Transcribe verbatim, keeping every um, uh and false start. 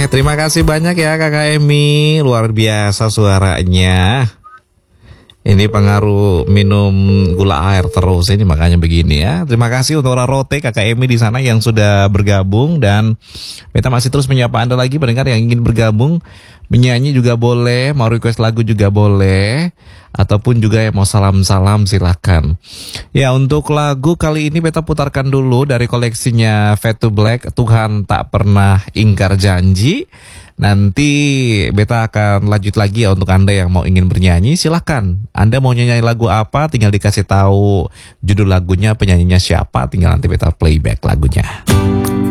terima kasih banyak ya Kakak Emi, luar biasa suaranya. Ini pengaruh minum gula air terus ini makanya begini ya. Terima kasih untuk Rarote Kakak Emi di sana yang sudah bergabung, dan kita masih terus menyapa Anda lagi pendengar yang ingin bergabung, menyanyi juga boleh, mau request lagu juga boleh, ataupun juga yang mau salam-salam silakan. Ya, untuk lagu kali ini beta putarkan dulu dari koleksinya Fade to Black, Tuhan Tak Pernah Ingkar Janji. Nanti beta akan lanjut lagi ya untuk Anda yang mau ingin bernyanyi, silahkan. Anda mau nyanyi lagu apa, tinggal dikasih tahu judul lagunya, penyanyinya siapa, tinggal nanti beta playback lagunya.